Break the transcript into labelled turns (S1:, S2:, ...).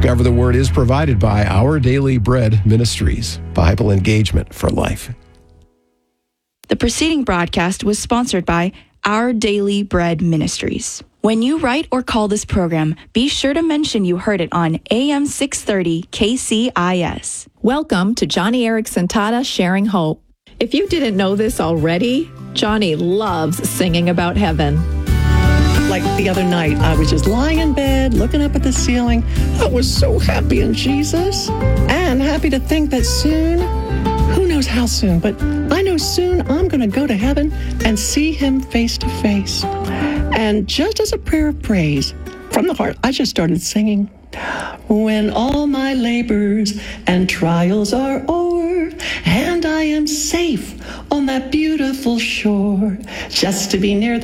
S1: Discover the Word is provided by Our Daily Bread Ministries, Bible engagement for life.
S2: The preceding broadcast was sponsored by Our Daily Bread Ministries. When you write or call this program, be sure to mention you heard it on AM 630 KCIS.
S3: Welcome to Johnny Erickson Tata Sharing Hope. If you didn't know this already, Johnny loves singing about heaven.
S4: Like the other night, I was just lying in bed, looking up at the ceiling. I was so happy in Jesus and happy to think that soon, who knows how soon, but I know soon I'm going to go to heaven and see him face to face. And just as a prayer of praise from the heart, I just started singing. When all my labors and trials are o'er, and I am safe on that beautiful shore, just to be near the